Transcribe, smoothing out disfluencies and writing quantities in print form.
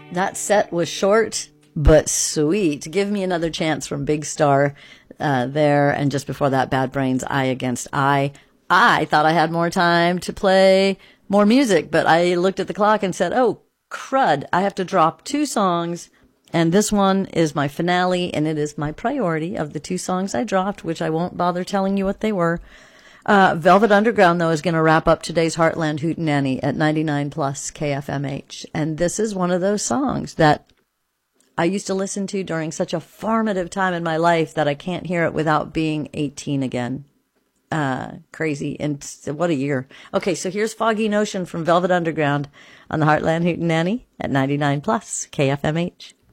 That set was short, but sweet. Give Me Another Chance from Big Star there. And just before that, Bad Brains, Eye Against Eye. I thought I had more time to play more music, but I looked at the clock and said, oh, crud, I have to drop 2 songs. And this one is my finale, and it is my priority of the 2 songs I dropped, which I won't bother telling you what they were. Velvet Underground, though, is going to wrap up today's Heartland Hootenanny at 99 plus KFMH. And this is one of those songs that I used to listen to during such a formative time in my life that I can't hear it without being 18 again. Crazy. And what a year. Okay, so here's Foggy Notion from Velvet Underground on the Heartland Hootenanny at 99 plus KFMH.